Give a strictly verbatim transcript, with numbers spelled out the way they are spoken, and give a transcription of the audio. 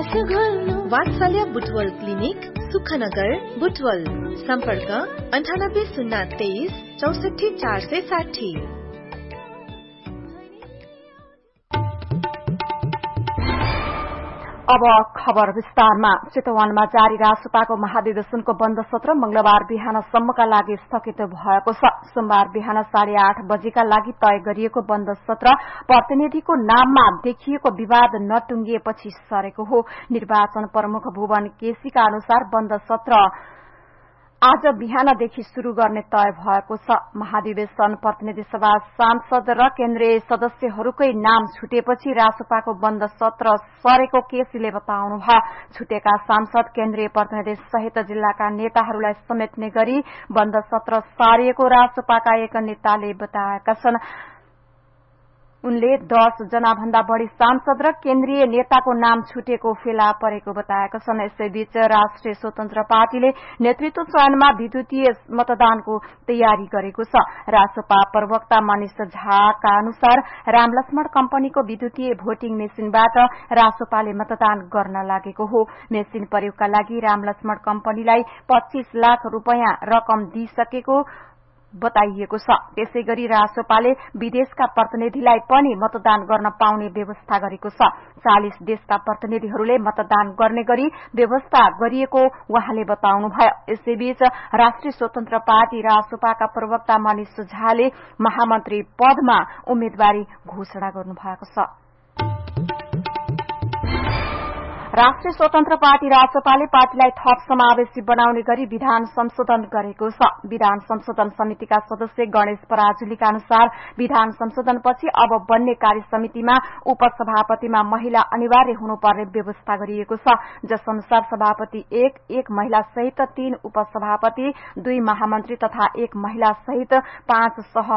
वात्सल्य बुटवल क्लिनिक सुखनगर बुटवल सम्पर्क अन्ठानब्बे शून्य तेइस चौसठी चार सय साठी। अब खबर विस्तारमा। चितवनमा जारी रासपाको महाधिवेशनको बन्द सत्र मंगलबार बिहानसम्मका लागि स्थगित भएको छ। सोमबार बिहान साढे आठ बजेका लागि तय गरिएको बन्द सत्र प्रतिनिधिको नाममा देखिएको विवाद नटुंगिएपछि सरेको हो। निर्वाचन प्रमुख भुवन केसीका अनुसार बन्द सत्र आज बिहानदेखि शुरू गर्ने तय भएको छ। महाधिवेशन प्रतिनिधि सभा सांसद र केन्द्रीय सदस्यहरूकै नाम छुटेपछि रासपाको बन्द सत्र सरेको केसीले बताउनुभयो। छुटेका सांसद केन्द्रीय प्रतिनिधि सहित जिल्लाका नेताहरूलाई समेट्ने गरी बन्द सत्र सारिएको रासपाका एक नेताले बताएका छन्। उनले दस जना भन्दा बढ़ी सांसद र केन्द्रीय नेताको नाम छुटेको फेला परेको बताएका छन्। यसैबीच राष्ट्रिय स्वतन्त्र पार्टीले नेतृत्व चयनमा विद्युतीय मतदानको तयारी गरेको छ। रासपा प्रवक्ता मनिष झाका अनुसार रामलक्ष्मण कम्पनीको विद्युतीय भोटिङ मेसिनबाट रासपाले मतदान गर्न लागेको हो। मेसिन प्रयोगका लागि रामलक्ष्मण कम्पनीलाई पच्चीस लाख रूपियाँ रकम दिइसकेको बताइएको छ। त्यसैगरी रासपाले विदेशका प्रतिनिधिलाई पनि मतदान गर्न पाउने व्यवस्था गरेको छ। चालीस देशका प्रतिनिधिहरूले मतदान गर्ने गरी व्यवस्था गरिएको उहाँले बताउनुभयो। यसैबीच राष्ट्रिय स्वतन्त्र पार्टी रासपाका प्रवक्ता मनिष झाले महामन्त्री पदमा उम्मेद्वारी घोषणा गर्नुभएको छ। राष्ट्रिय स्वतन्त्र पार्टी रासपाले पार्टीलाई थप समावेशी बनाउने गरी विधान संशोधन गरेको छ। विधान संशोधन समितिका सदस्य गणेश पराजुलीका अनुसार विधान संशोधनपछि अब बन्ने कार्य समितिमा उपसभापतिमा महिला अनिवार्य हुनुपर्ने व्यवस्था गरिएको छ। जस अनुसार सभापति एक एक महिला सहित तीन उपसभापति दुई महामन्त्री तथा एक महिला सहित पाँच सह